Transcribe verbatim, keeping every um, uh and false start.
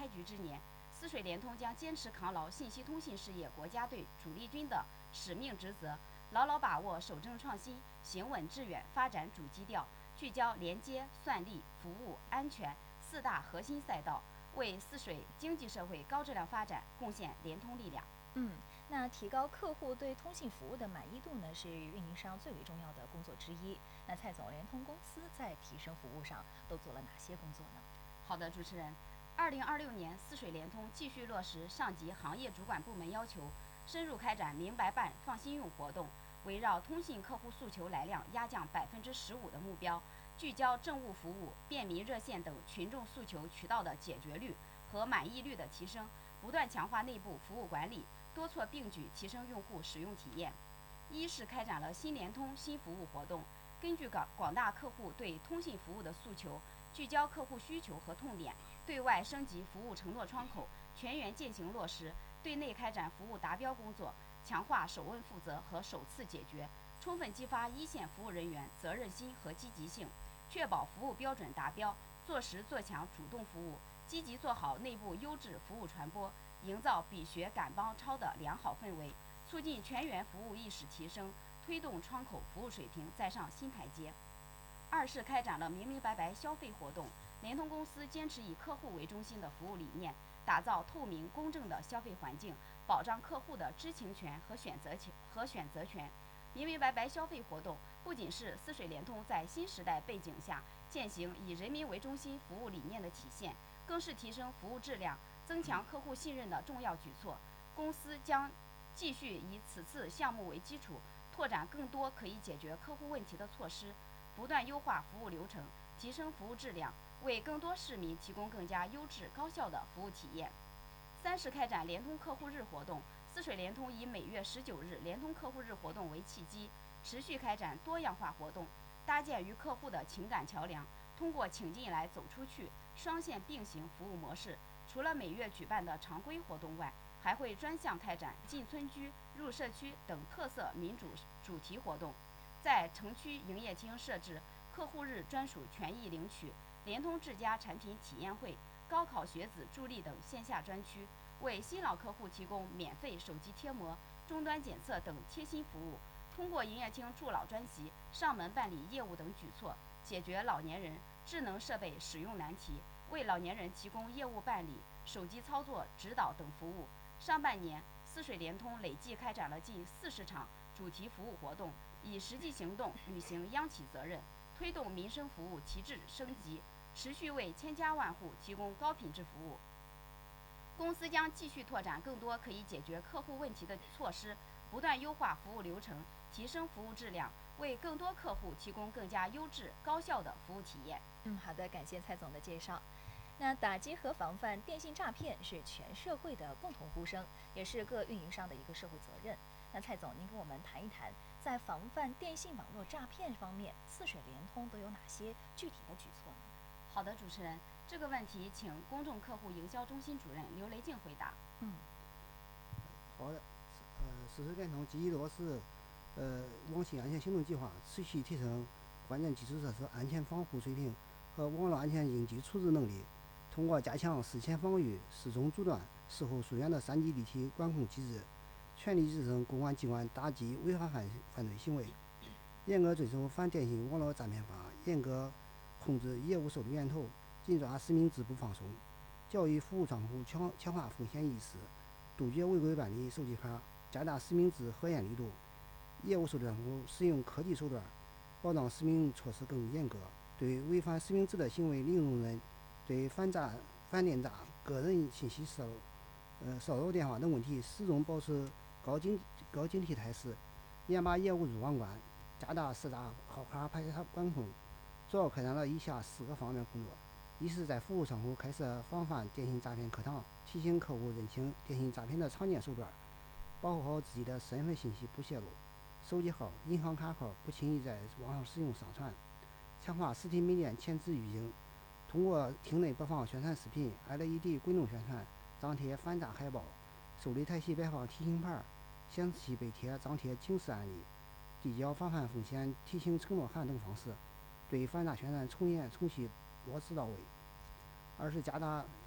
局之年，泗水联通将坚持扛牢信息通信事业国家队主力军的使命职责，牢牢把握守正创新、行稳致远发展主基调，聚焦连接、算力、服务、安全四大核心赛道，为泗水经济社会高质量发展贡献联通力量。 嗯，那提高客户对通信服务的满意度呢，是运营商最为重要的工作之一。那蔡总，联通公司在提升服务上都做了哪些工作呢？ 好的，主持人，二零二六年泗水联通继续落实上级行业主管部门要求，深入开展明白办放心用活动，围绕通信客户诉求来量压降百分之十五的目标，聚焦政务服务、便民热线等群众诉求渠道的解决率和满意率的提升，不断强化内部服务管理，多措并举提升用户使用体验。一是开展了新联通新服务活动，根据广广大客户对通信服务的诉求，聚焦客户需求和痛点，对外升级服务承诺窗口，全员践行落实；对内开展服务达标工作，强化首问负责和首次解决，充分激发一线服务人员责任心和积极性，确保服务标准达标，做实做强主动服务，积极做好内部优质服务传播，营造比学赶帮超的良好氛围，促进全员服务意识提升，推动窗口服务水平再上新台阶。二是开展了明明白白消费活动，联通公司坚持以客户为中心的服务理念，打造透明公正的消费环境，保障客户的知情权和选择权和选择权。明明白白消费活动不仅是泗水联通在新时代背景下践行以人民为中心服务理念的体现，更是提升服务质量、增强客户信任的重要举措。公司将继续以此次项目为基础，拓展更多可以解决客户问题的措施，不断优化服务流程，提升服务质量，为更多市民提供更加优质高效的服务体验。三是开展联通客户日活动，泗水联通以每月十九日联通客户日活动为契机，持续开展多样化活动，搭建与客户的情感桥梁，通过请进来走出去双线并行服务模式，除了每月举办的常规活动外，还会专项开展进村居、入社区等特色民主主题活动，在城区营业厅设置客户日专属权益领取、联通智家产品体验会、高考学子助力等线下专区，为新老客户提供免费手机贴膜、终端检测等贴心服务。通过营业厅助老专席、上门办理业务等举措，解决老年人智能设备使用难题，为老年人提供业务办理、手机操作指导等服务。上半年，泗水联通累计开展了近四十场主题服务活动，以实际行动履行央企责任，推动民生服务提质升级，持续为千家万户提供高品质服务。公司将继续拓展更多可以解决客户问题的措施，不断优化服务流程，提升服务质量，为更多客户提供更加优质高效的服务体验。 嗯，好的，感谢蔡总的介绍。那打击和防范电信诈骗是全社会的共同呼声，也是各运营商的一个社会责任。那蔡总，您跟我们谈一谈，在防范电信网络诈骗方面，泗水联通都有哪些具体的举措呢？ 好的，主持人，这个问题请公众客户营销中心主任刘雷静回答。 嗯， 好的，呃，泗水联通积极落实呃网信安全行动计划，持续提升关键基础设施安全防护水平和网络安全应急处置能力。通过加强事前防御、事中阻断、事后溯源的三级立体管控机制，全力支撑公安机关打击违法犯犯罪行为，严格遵守反电信网络诈骗法，严格控制业务受理源头，紧抓实名制不放松，教育服务窗口强强化风险意识，杜绝违规办理手机卡，加大实名制核验力度。业务受理窗口使用科技手段，保障实名措施更严格，对违反实名制的行为零容忍。对反诈、反电诈、个人信息骚扰、呃骚扰电话等问题，始终保持高警高警惕态势，严把业务入网关，加大四大号卡排查管控。主要开展了以下四个方面工作：一是在服务窗口开设防范电信诈骗课堂，提醒客户认清电信诈骗的常见手段，保护好自己的身份信息不泄露，手机号、银行卡号不轻易在网上使用上传；强化实体门店前置预警。通过厅内播放宣传视频、L E D 滚动宣传、张贴反诈海报、受理台席摆放提醒牌、详细备贴张贴警示案例、递交防范风险提醒承诺函等方式，对反诈宣传从严从细落实到位。二是加大